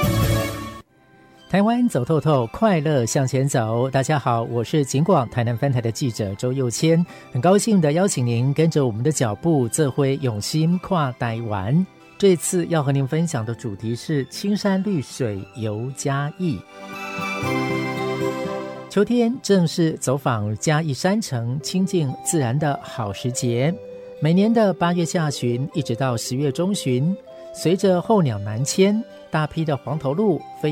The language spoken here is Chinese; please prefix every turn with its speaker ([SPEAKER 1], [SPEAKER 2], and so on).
[SPEAKER 1] 台湾走透透，快乐向前走。大家好，我是警广台南分台的记者周佑谦，很高兴的邀请您跟着我们的脚步，这回用心跨台湾。这次要和您分享的主题是青山绿水游嘉义。秋天正是走访嘉义山城、亲近自然的好时节。每年的8月下旬一直到10月中旬，随着候鸟南迁，大批的黄头鹭飞